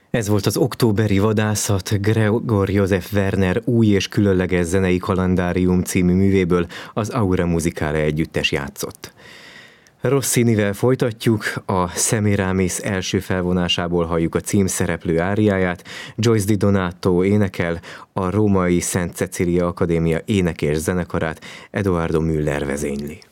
Ez volt az Októberi vadászat, Gregor József Werner új és különleges zenei kalendárium című művéből az Aura Musicale együttes játszott. Rossinivel folytatjuk, a Semiramis első felvonásából halljuk a címszereplő áriáját, Joyce Di Donato énekel, a római Szent Cecília Akadémia énekes zenekarát Edoardo Müller vezényli.